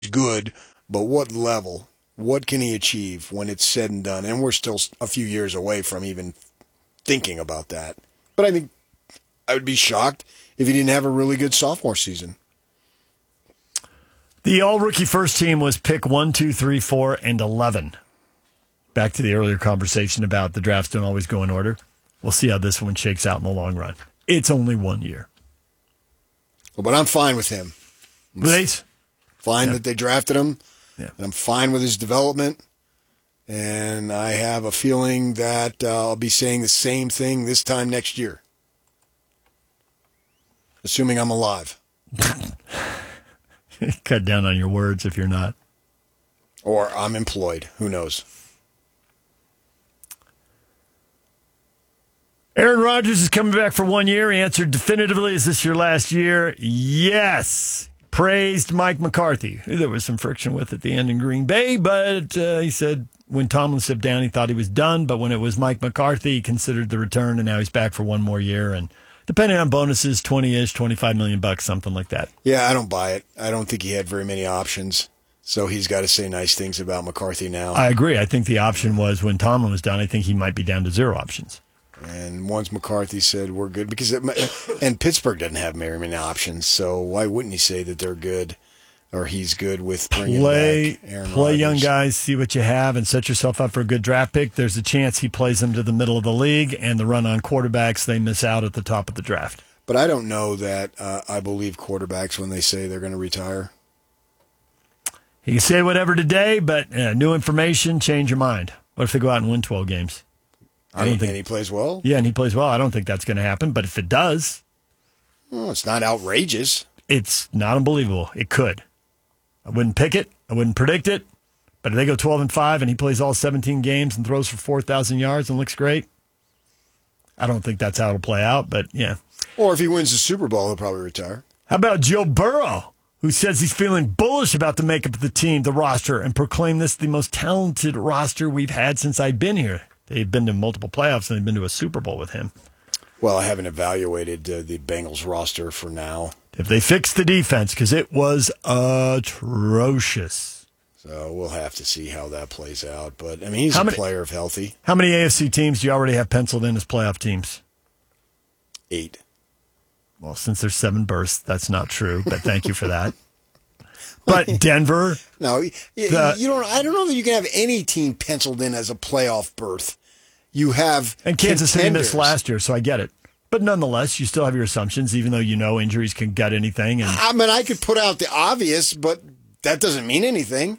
good, but what level? What can he achieve when it's said and done? And we're still a few years away from even thinking about that. But I think I would be shocked if he didn't have a really good sophomore season. The all-rookie first team was pick 1, 2, 3, 4, and 11. Back to the earlier conversation about the drafts don't always go in order. We'll see how this one shakes out in the long run. It's only 1 year. Well, but I'm fine with him. Right? Fine that they drafted him. Yeah. And I'm fine with his development. And I have a feeling that I'll be saying the same thing this time next year. Assuming I'm alive. Cut down on your words if you're not. Or I'm employed. Who knows? Aaron Rodgers is coming back for 1 year. He answered definitively, is this your last year? Yes. Praised Mike McCarthy, who there was some friction with at the end in Green Bay, but he said when Tomlin stepped down, he thought he was done, but when it was Mike McCarthy, he considered the return, and now he's back for 1 more year, and depending on bonuses, 20-ish, $25 million, something like that. Yeah, I don't buy it. I don't think he had very many options, so he's got to say nice things about McCarthy now. I agree. I think the option was when Tomlin was done, I think he might be down to 0 options. And once McCarthy said we're good, and Pittsburgh doesn't have very many options, so why wouldn't he say that they're good or he's good with bringing back Aaron Rodgers? Play young guys, see what you have, and set yourself up for a good draft pick. There's a chance he plays them to the middle of the league, and the run on quarterbacks, they miss out at the top of the draft. But I don't know that I believe quarterbacks when they say they're going to retire. You can say whatever today, but new information, change your mind. What if they go out and win 12 games? I don't think, and he plays well? Yeah, and he plays well. I don't think that's going to happen, but if it does... Well, it's not outrageous. It's not unbelievable. It could. I wouldn't pick it. I wouldn't predict it. But if they go 12-5 and he plays all 17 games and throws for 4,000 yards and looks great, I don't think that's how it'll play out, but yeah. Or if he wins the Super Bowl, he'll probably retire. How about Joe Burrow, who says he's feeling bullish about the makeup of the team, the roster, and proclaimed this the most talented roster we've had since I've been here. They've been to multiple playoffs and they've been to a Super Bowl with him. Well, I haven't evaluated the Bengals roster for now. If they fix the defense, because it was atrocious. So we'll have to see how that plays out. But, I mean, he's a player if healthy. How many AFC teams do you already have penciled in as playoff teams? 8. Well, since there's 7 berths, that's not true, but thank you for that. But Denver. No, you don't. I don't know that you can have any team penciled in as a playoff berth. You have and Kansas City missed last year, so I get it. But nonetheless, you still have your assumptions, even though you know injuries can gut anything. And I mean, I could put out the obvious, but that doesn't mean anything.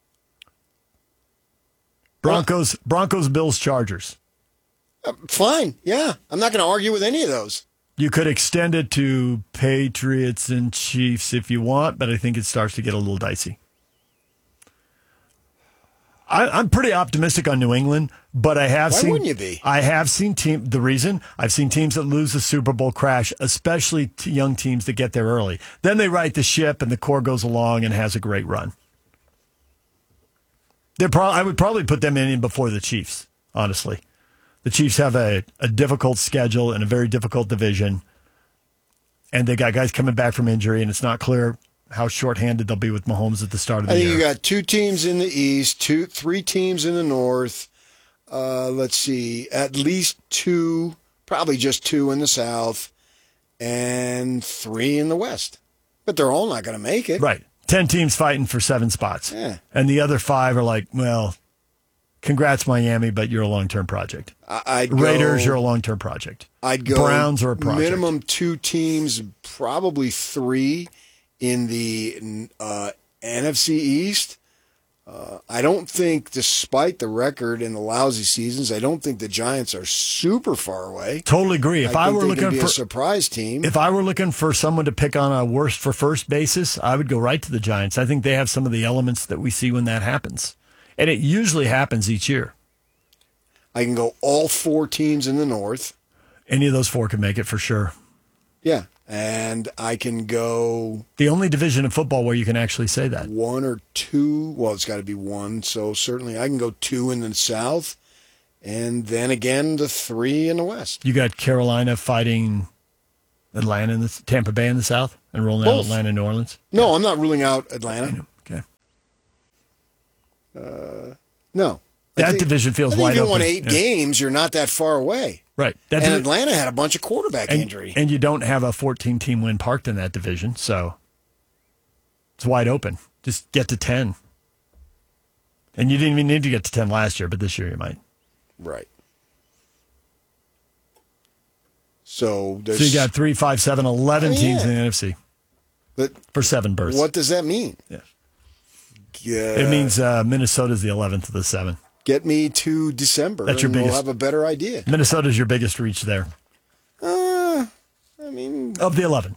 Broncos, Bills, Chargers. Fine, yeah. I'm not going to argue with any of those. You could extend it to Patriots and Chiefs if you want, but I think it starts to get a little dicey. I'm pretty optimistic on New England, but I have seen. Why wouldn't you be? I have seen the reason I've seen teams that lose the Super Bowl crash, especially to young teams that get there early. Then they right the ship, and the core goes along and has a great run. I would probably put them in before the Chiefs, honestly. The Chiefs have a difficult schedule and a very difficult division, and they got guys coming back from injury, and it's not clear how shorthanded they'll be with Mahomes at the start of the year. I think you got 2 teams in the East, 3 teams in the North. Let's see, at least 2, probably just 2 in the South, and 3 in the West. But they're all not going to make it. Right. 10 teams fighting for 7 spots. Yeah. And the other 5 are like, well, congrats, Miami, but you're a long-term project. Raiders, you're a long-term project. I'd go Browns are a project. Minimum 2 teams, probably 3 in the NFC East. I don't think, despite the record and the lousy seasons, I don't think the Giants are super far away. Totally agree. If I were looking for a surprise team, if I were looking for someone to pick on a worst for first basis, I would go right to the Giants. I think they have some of the elements that we see when that happens, and it usually happens each year. I can go all 4 teams in the North. Any of those 4 can make it for sure. Yeah. And I can go... The only division of football where you can actually say that. 1 or 2. Well, it's got to be 1. So certainly I can go 2 in the South. And then again, the 3 in the West. You got Carolina fighting Atlanta, Tampa Bay in the South? And rolling out Atlanta and New Orleans? No, I'm not ruling out Atlanta. Okay. No. That division feels wide If you open. won 8 games, you're not that far away. Right. And Atlanta had a bunch of quarterback injury. And you don't have a 14-team win parked in that division, so it's wide open. Just get to 10. And you didn't even need to get to 10 last year, but this year you might. Right. So you got 3, 5, 7, 11 teams in the NFC. But for 7 berths. What does that mean? Yeah. It means Minnesota's the 11th of the 7. Get me to December, That's your biggest, we'll have a better idea. Minnesota's your biggest reach there. I mean, of the 11.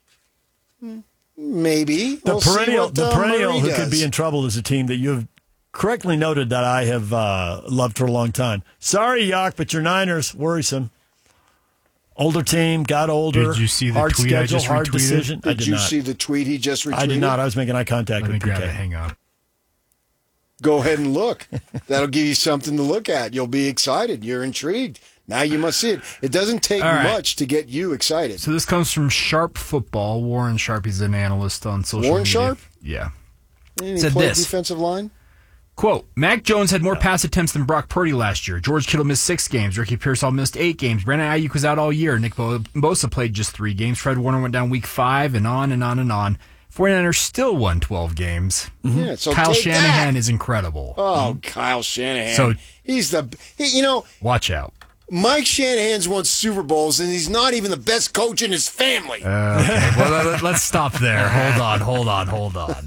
Maybe. The perennial who could be in trouble is a team that you have correctly noted that I have loved for a long time. Sorry, Yock, but your Niners, worrisome. Older team, got older. Did you see the hard tweet schedule, I just hard retweeted? decision? Did you see the tweet he just retweeted? I did not. I was making eye contact Let me with grab PK. it. Hang on. Go ahead and look. That'll give you something to look at. You'll be excited. You're intrigued. Now you must see it. It doesn't take much to get you excited. So this comes from Sharp Football. Warren Sharp, he's an analyst on social Warren media. Sharp? Yeah. And he Said played this. defensive line? Quote, Mac Jones had more pass attempts than Brock Purdy last year. George Kittle missed 6 games. Ricky Pearsall missed 8 games. Brandon Ayuk was out all year. Nick Bosa played just 3 games. Fred Warner went down week 5 and on and on and on. 49ers still won 12 games. Yeah, so Kyle take Shanahan that. is incredible. Oh, Kyle Shanahan. So- he's Watch out. Mike Shanahan's won Super Bowls, and he's not even the best coach in his family. Okay, well, let's stop there. Hold on.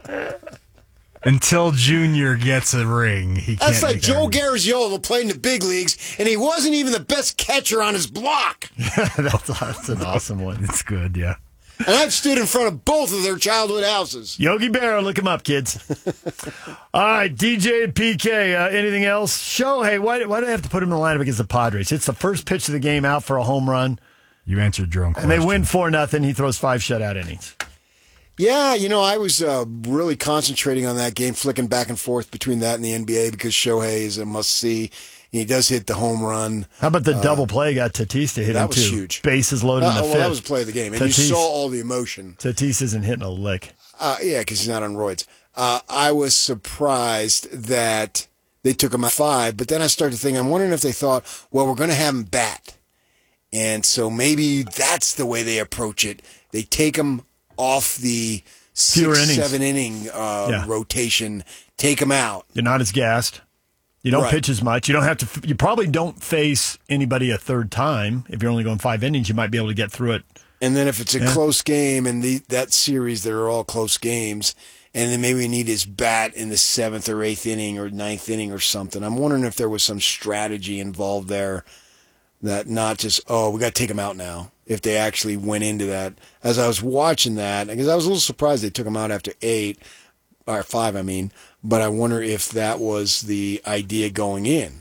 Until Junior gets a ring, he can't. That's like make Joe that- Garagiola played in the big leagues, and he wasn't even the best catcher on his block. That's an awesome one. It's good, yeah. And I've stood in front of both of their childhood houses. Yogi Berra, look him up, kids. All right, DJ and PK, anything else? Shohei, why do they have to put him in the lineup against the Padres? It's the first pitch of the game out for a home run. You answered your own question. And they win 4-0. He throws 5 shutout innings. Yeah, I was really concentrating on that game, flicking back and forth between that and the NBA because Shohei is a must-see. He does hit the home run. How about the double play got Tatis to hit that him, was too? huge. Bases loaded in the fifth. That was a play of the game. And you saw all the emotion. Tatis isn't hitting a lick. Yeah, because he's not on roids. I was surprised that they took him at 5, but then I started thinking, I'm wondering if they thought, well, we're going to have him bat. And so maybe that's the way they approach it. They take him off the 6-7 inning rotation, take him out. You're not as gassed. You don't pitch as much. You don't have to. You probably don't face anybody a third time. If you're only going 5 innings, you might be able to get through it. And then if it's a close game, and that series, they're all close games, and then maybe we need his bat in the 7th or 8th inning or 9th inning or something. I'm wondering if there was some strategy involved there, that not just, we got to take him out now. If they actually went into that. As I was watching that, because I was a little surprised they took him out after 8, or 5, I mean, but I wonder if that was the idea going in.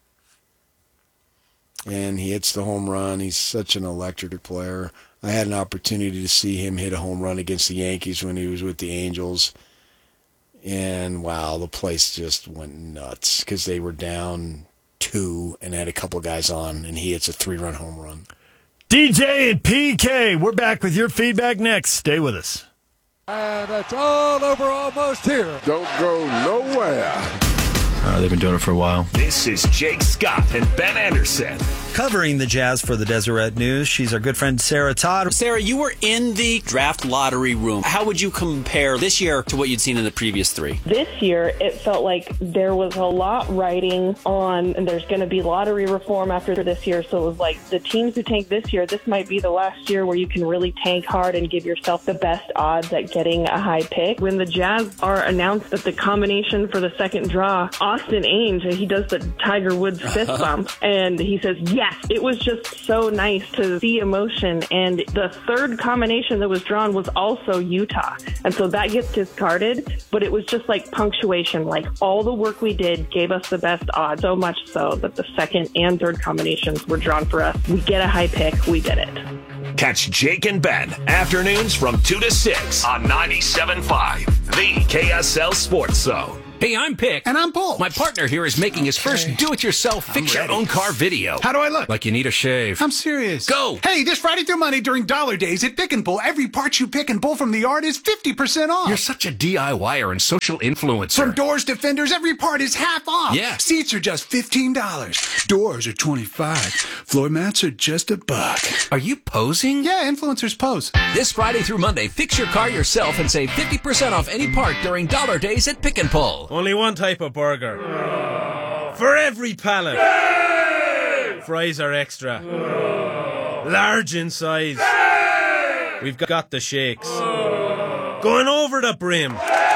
And he hits the home run. He's such an electric player. I had an opportunity to see him hit a home run against the Yankees when he was with the Angels. And, wow, the place just went nuts because they were down 2 and had a couple guys on, and he hits a 3-run home run. DJ and PK, we're back with your feedback next. Stay with us. And it's all over almost here. Don't go nowhere. They've been doing it for a while. This is Jake Scott and Ben Anderson. Covering the Jazz for the Deseret News, she's our good friend Sarah Todd. Sarah, you were in the draft lottery room. How would you compare this year to what you'd seen in the previous 3? This year, it felt like there was a lot riding on, and there's going to be lottery reform after this year. So it was like the teams who tank this year, this might be the last year where you can really tank hard and give yourself the best odds at getting a high pick. When the Jazz are announced that the combination for the second draw, Austin Ames, he does the Tiger Woods fist bump, and he says, yes, it was just so nice to see emotion. And the third combination that was drawn was also Utah. And so that gets discarded, but it was just like punctuation, like all the work we did gave us the best odds, so much so that the second and third combinations were drawn for us. We get a high pick, we did it. Catch Jake and Ben afternoons from 2 to 6 on 97.5, the KSL Sports Zone. Hey, I'm Pick. And I'm Bull. My partner here is making his first do-it-yourself fix-your-own-car video. How do I look? Like you need a shave. I'm serious. Go! Hey, this Friday through Monday during Dollar Days at Pick and Pull, every part you pick and pull from the yard is 50% off. You're such a DIYer and social influencer. From doors to fenders, every part is half off. Yeah. Seats are just $15. Doors are $25. Floor mats are just $1. Are you posing? Yeah, influencers pose. This Friday through Monday, fix your car yourself and save 50% off any part during Dollar Days at Pick and Pull. Only one type of burger. For every pallet. Fries are extra. Large in size. We've got the shakes. Going over the brim.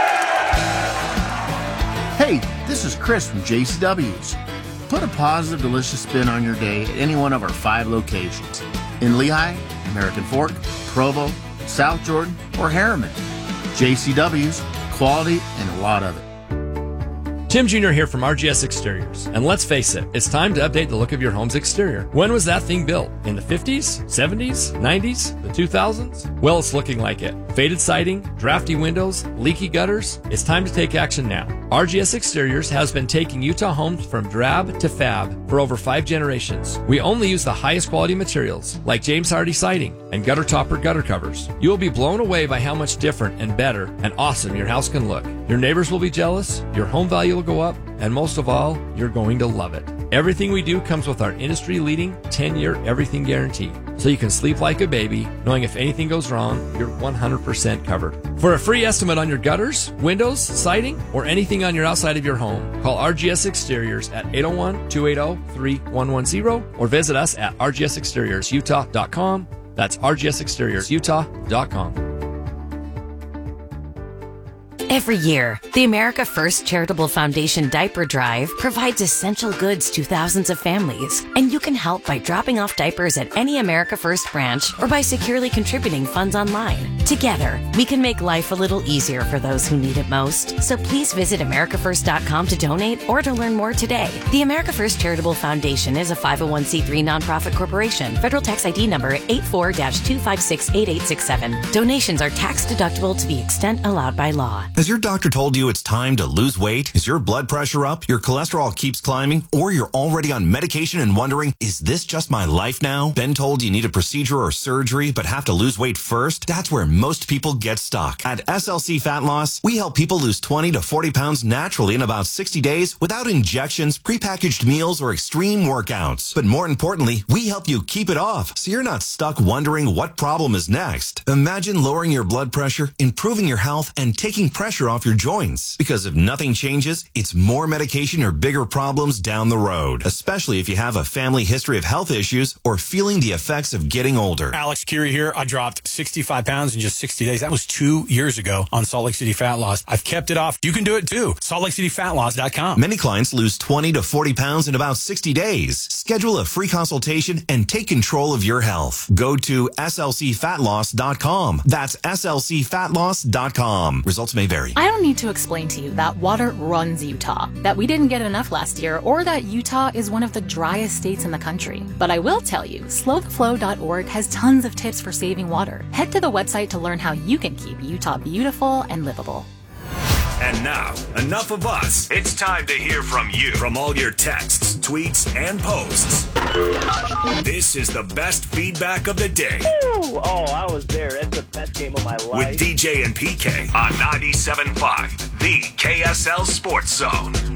Hey, this is Chris from JCW's. Put a positive, delicious spin on your day at any one of our 5 locations. In Lehigh, American Fork, Provo, South Jordan, or Harriman. JCW's, quality and a lot of it. Tim Jr. here from RGS Exteriors. And let's face it, it's time to update the look of your home's exterior. When was that thing built? In the 50s, 70s, 90s, the 2000s? Well, it's looking like it. Faded siding, drafty windows, leaky gutters. It's time to take action now. RGS Exteriors has been taking Utah homes from drab to fab for over 5 generations. We only use the highest quality materials, like James Hardy siding and gutter topper gutter covers. You will be blown away by how much different and better and awesome your house can look. Your neighbors will be jealous, your home value will go up, and most of all, you're going to love it. Everything we do comes with our industry-leading 10-year everything guarantee, so you can sleep like a baby, knowing if anything goes wrong, you're 100% covered. For a free estimate on your gutters, windows, siding, or anything on your outside of your home, call RGS Exteriors at 801-280-3110 or visit us at rgsexteriorsutah.com. That's rgsexteriorsutah.com. Every year, the America First Charitable Foundation Diaper Drive provides essential goods to thousands of families, and you can help by dropping off diapers at any America First branch or by securely contributing funds online. Together, we can make life a little easier for those who need it most. So please visit americafirst.com to donate or to learn more today. The America First Charitable Foundation is a 501c3 nonprofit corporation. Federal tax ID number 84-2568867. Donations are tax deductible to the extent allowed by law. Has your doctor told you it's time to lose weight? Is your blood pressure up? Your cholesterol keeps climbing? Or you're already on medication and wondering, is this just my life now? Been told you need a procedure or surgery but have to lose weight first? That's where most people get stuck. At SLC Fat Loss, we help people lose 20 to 40 pounds naturally in about 60 days without injections, prepackaged meals, or extreme workouts. But more importantly, we help you keep it off so you're not stuck wondering what problem is next. Imagine lowering your blood pressure, improving your health, and taking pressure off your joints. Because if nothing changes, it's more medication or bigger problems down the road, especially if you have a family history of health issues or feeling the effects of getting older. Alex Curie here. I dropped 65 pounds in just 60 days. That was 2 years ago on Salt Lake City Fat Loss. I've kept it off. You can do it too. SaltLakeCityFatLoss.com. Many clients lose 20 to 40 pounds in about 60 days. Schedule a free consultation and take control of your health. Go to SLCFatLoss.com. That's SLCFatLoss.com. Results may vary. I don't need to explain to you that water runs Utah, that we didn't get enough last year, or that Utah is one of the driest states in the country. But I will tell you, slowtheflow.org has tons of tips for saving water. Head to the website to learn how you can keep Utah beautiful and livable. And now, enough of us. It's time to hear from you. From all your texts, tweets, and posts. This is the best feedback of the day. Ooh, I was there. That's the best game of my life. With DJ and PK on 97.5, the KSL Sports Zone.